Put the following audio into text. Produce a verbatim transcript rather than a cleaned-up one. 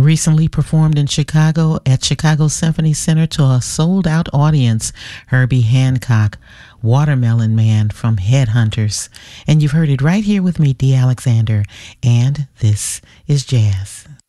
Recently performed in Chicago at Chicago Symphony Center to a sold-out audience, Herbie Hancock, Watermelon Man from Headhunters. And you've heard it right here with me, Dee Alexander, and this is Jazz.